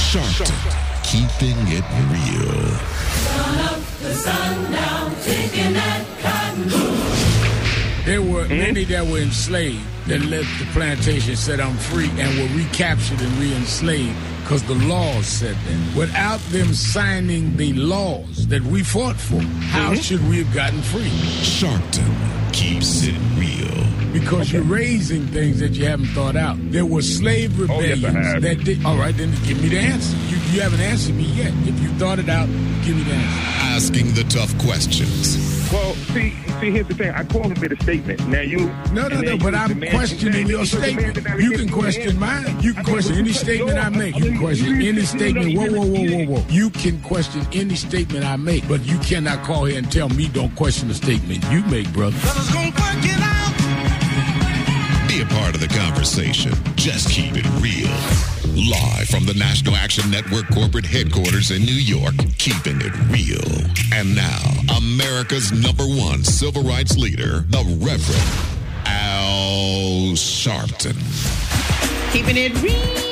Sharpton, keeping it real. Sun up, the sun down, taking that cotton. There were many that were enslaved that left the plantation, said I'm free, and were recaptured and re-enslaved because the laws said that. Without them signing the laws that we fought for, how should we have gotten free? Sharpton keeps it real. Because you're raising things that you haven't thought out. There were slave rebellions that did. All right, then give me the answer. You haven't answered me yet. If you thought it out, give me the answer. Asking the tough questions. Well, see, here's the thing. I called him with a statement. Now you... No, but I'm questioning your statement. You can question mine. You can question any statement I make. You can question any statement. Whoa. You can question any statement I make, but you cannot call here and tell me don't question the statement you make, brother. Be a part of the conversation. Just keep it real. Live from the National Action Network corporate headquarters in New York, keeping it real. And now, America's #1 civil rights leader, the Reverend Al Sharpton. Keeping it real.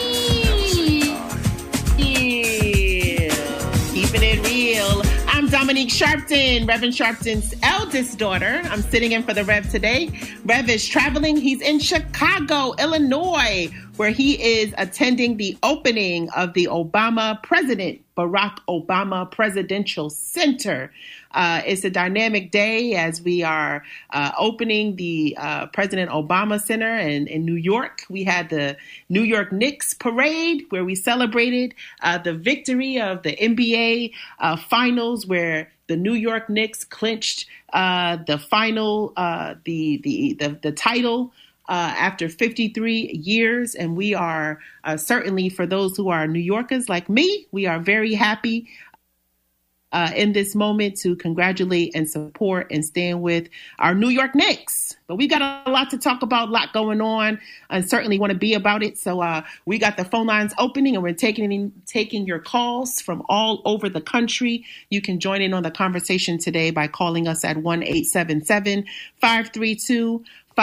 Keeping it real. I'm Dominique Sharpton, Reverend Sharpton's eldest daughter. I'm sitting in for the Rev today. Rev is traveling. He's in Chicago, Illinois, where he is attending the opening of the Barack Obama Presidential Center. It's a dynamic day as we are opening the President Obama Center in New York. We had the New York Knicks parade where we celebrated the victory of the NBA finals, where the New York Knicks clinched the final, the title after 53 years. And we are certainly, for those who are New Yorkers like me, we are very happy in this moment to congratulate and support and stand with our New York Knicks. But we got a lot to talk about, a lot going on, and certainly want to be about it. So we got the phone lines opening, and we're taking your calls from all over the country. You can join in on the conversation today by calling us at 1-877-532-5797,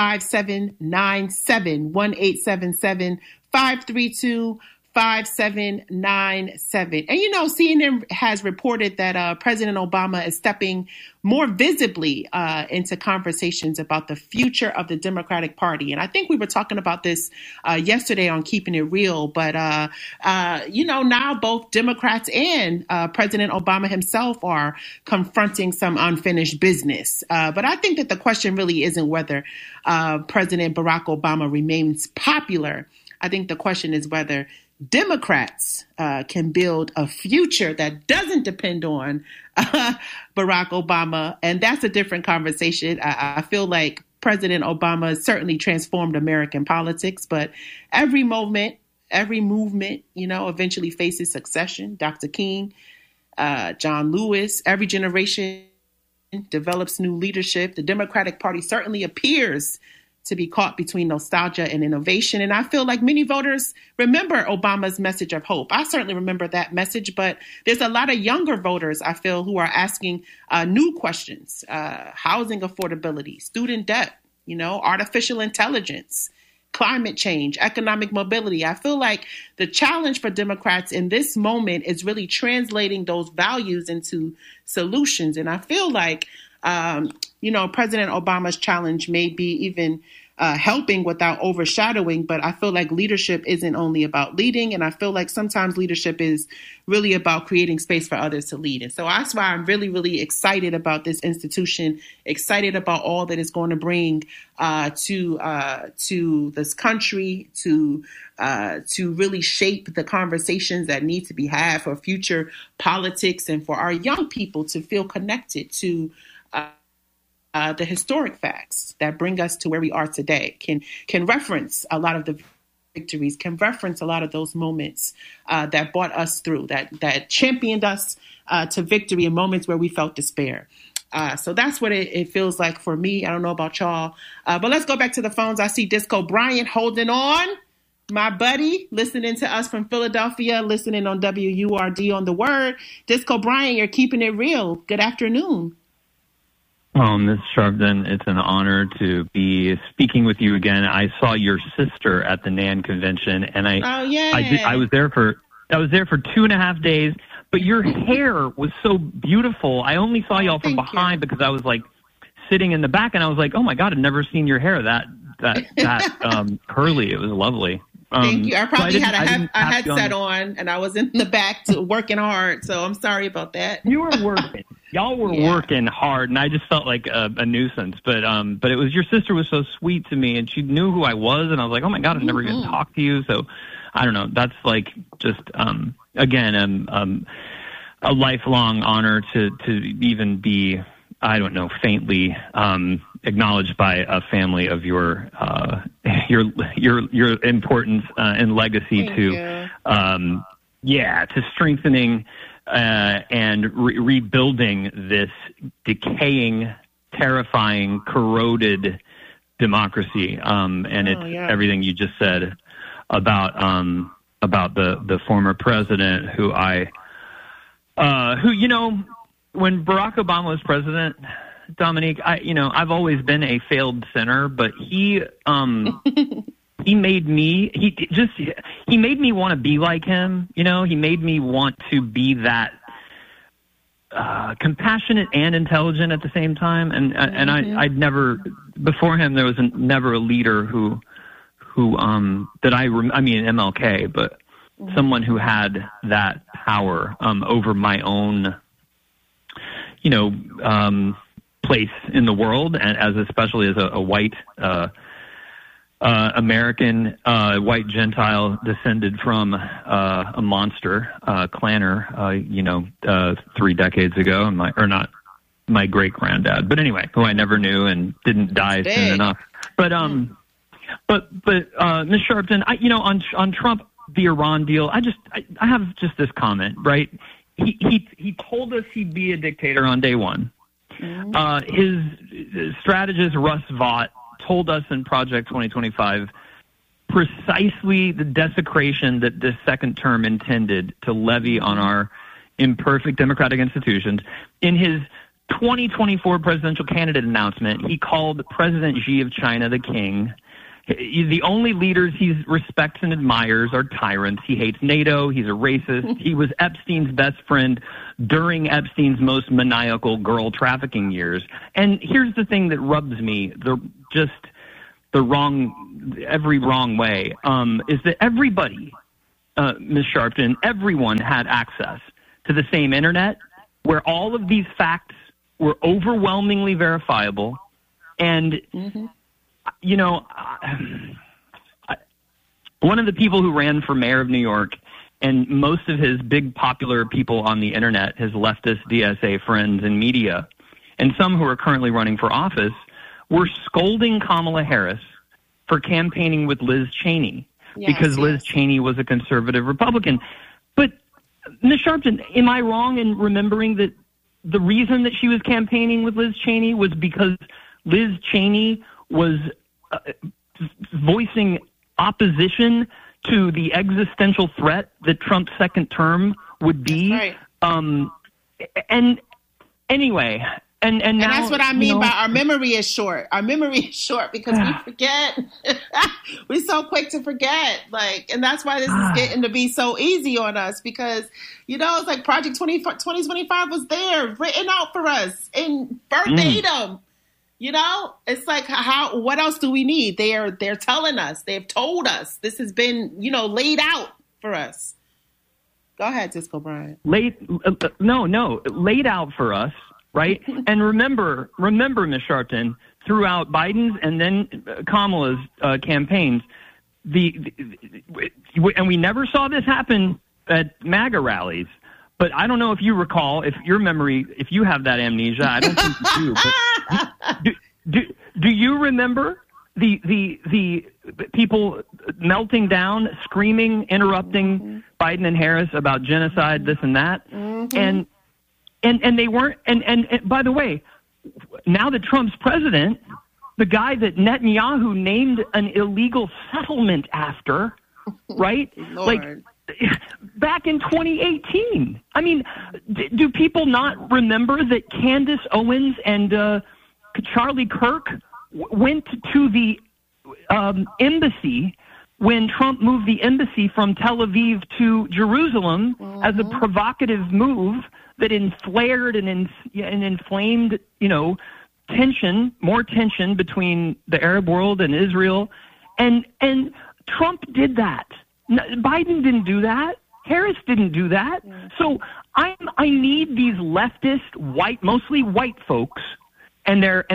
1-877-532-5797. And, CNN has reported that President Obama is stepping more visibly into conversations about the future of the Democratic Party. And I think we were talking about this yesterday on Keeping It Real. But, now both Democrats and President Obama himself are confronting some unfinished business. But I think that the question really isn't whether President Barack Obama remains popular. I think the question is whether Democrats can build a future that doesn't depend on Barack Obama. And that's a different conversation. I feel like President Obama certainly transformed American politics, but every movement, eventually faces succession. Dr. King, John Lewis, every generation develops new leadership. The Democratic Party certainly appears to be caught between nostalgia and innovation. And I feel like many voters remember Obama's message of hope. I certainly remember that message, but there's a lot of younger voters, I feel, who are asking new questions, housing affordability, student debt, artificial intelligence, climate change, economic mobility. I feel like the challenge for Democrats in this moment is really translating those values into solutions. And I feel like President Obama's challenge may be even helping without overshadowing, but I feel like leadership isn't only about leading, and I feel like sometimes leadership is really about creating space for others to lead. And so that's why I'm really, really excited about this institution, excited about all that it's going to bring to this country, to really shape the conversations that need to be had for future politics and for our young people to feel connected to the historic facts that bring us to where we are today, can reference a lot of the victories, can reference a lot of those moments that brought us through, that championed us to victory in moments where we felt despair. So that's what it feels like for me. I don't know about y'all, but let's go back to the phones. I see Disco Bryant holding on. My buddy, listening to us from Philadelphia, listening on WURD on The Word. Disco Bryant, you're keeping it real. Good afternoon. Ms. Sharpton, it's an honor to be speaking with you again. I saw your sister at the NAN convention, and I was there for I was there for 2.5 days. But your hair was so beautiful. I only saw y'all from behind because I was like sitting in the back, and I was like, oh my God, I've never seen your hair that curly. It was lovely. Thank you. I probably had a headset on, and I was in the back working hard. So I'm sorry about that. You were working. Y'all were working hard, and I just felt like a nuisance. But it was, your sister was so sweet to me, and she knew who I was, and I was like, oh my God, I've never even talked to you. So I don't know. That's like just again a lifelong honor to even be, I don't know, faintly acknowledged by a family of your importance and legacy to strengthening and rebuilding this decaying, terrifying, corroded democracy. And everything you just said about the former president, who when Barack Obama was president, Dominique, I've always been a failed sinner, but he made me want to be like him. He made me want to be that compassionate and intelligent at the same time. And I'd never, before him, there was never a leader who that I mean MLK, but someone who had that power over my own, place in the world, and especially as a white American, white Gentile descended from a monster, Klanner, 3 decades ago, my great granddad, but anyway, who I never knew and didn't die soon enough. But Ms. Sharpton, on Trump, the Iran deal, I have just this comment, right? He told us he'd be a dictator on day one. His strategist, Russ Vought, told us in Project 2025 precisely the desecration that this second term intended to levy on our imperfect democratic institutions. In his 2024 presidential candidate announcement, he called President Xi of China the king. The only leaders he respects and admires are tyrants. He hates NATO. He's a racist. He was Epstein's best friend during Epstein's most maniacal girl trafficking years. And here's the thing that rubs me every wrong way, is that everybody, Ms. Sharpton, everyone had access to the same internet where all of these facts were overwhelmingly verifiable. And one of the people who ran for mayor of New York, and most of his big popular people on the internet, his leftist DSA friends and media, and some who are currently running for office, were scolding Kamala Harris for campaigning with Liz Cheney because Liz Cheney was a conservative Republican. But, Ms. Sharpton, am I wrong in remembering that the reason that she was campaigning with Liz Cheney was because Liz Cheney was voicing opposition to the existential threat that Trump's second term would be? That's right. And anyway, and now, that's what I mean by our memory is short. Our memory is short because we forget. We're so quick to forget. And that's why this is getting to be so easy on us because, it's like Project 2025 was there, written out for us in verbatim. It's like, what else do we need? They're telling us, they've told us, this has been, laid out for us. Go ahead, Disco Brian. Laid out for us, right? And remember, Ms. Sharpton, throughout Biden's and then Kamala's campaigns, and we never saw this happen at MAGA rallies. But I don't know if you recall, if you have that amnesia, I don't think you do. But do you remember the people melting down, screaming, interrupting Biden and Harris about genocide, this and that, and they weren't. And by the way, now that Trump's president, the guy that Netanyahu named an illegal settlement after, right? Lord. Back in 2018. I mean, do people not remember that Candace Owens and Charlie Kirk went to the embassy when Trump moved the embassy from Tel Aviv to Jerusalem as a provocative move that flared and inflamed, more tension between the Arab world and Israel. And Trump did that. Biden didn't do that. Harris didn't do that. So I need these leftist, mostly white folks, and they're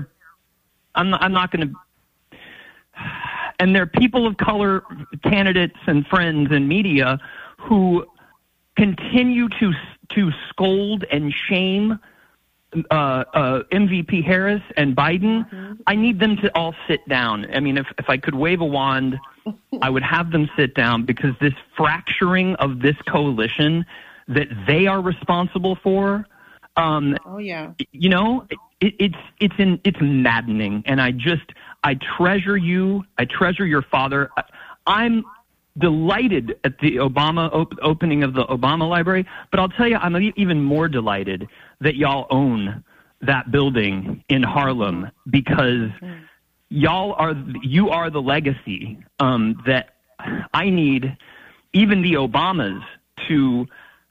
people of color candidates and friends and media who continue to scold and shame MVP Harris and Biden. I need them to all sit down. I mean, if I could wave a wand, I would have them sit down, because this fracturing of this coalition that they are responsible for, it's maddening. And I treasure you. I treasure your father. I'm delighted at the Obama opening of the Obama Library, but I'll tell you, I'm even more delighted that y'all own that building in Harlem, because you are the legacy that I need even the Obamas to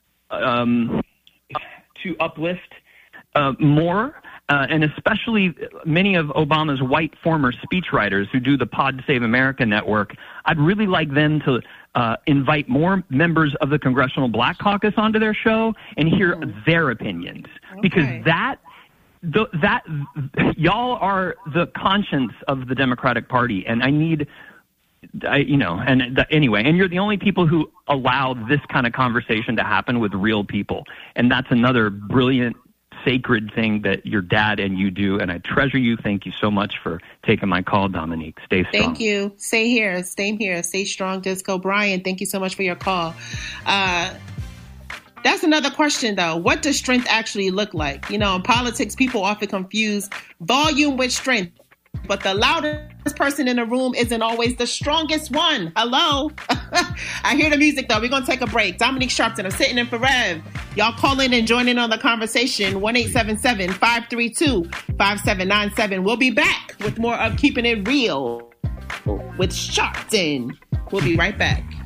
uplift more. And especially many of Obama's white former speechwriters who do the Pod Save America network, I'd really like them to invite more members of the Congressional Black Caucus onto their show and hear their opinions. Because that y'all are the conscience of the Democratic Party, and anyway, and you're the only people who allow this kind of conversation to happen with real people, and that's another brilliant, sacred thing that your dad and you do, and I treasure you. Thank you so much for taking my call, Dominique. Stay strong. Thank you. Stay here. Stay here. Stay strong, Disco. Brian, thank you so much for your call. That's another question, though. What does strength actually look like? In politics, people often confuse volume with strength, but the loudest person in the room isn't always the strongest one. Hello? I hear the music, though. We're going to take a break. Dominique Sharpton, I'm sitting in for Rev. Y'all call in and join in on the conversation. 1-877-532-5797. We'll be back with more of Keeping It Real with Sharpton. We'll be right back.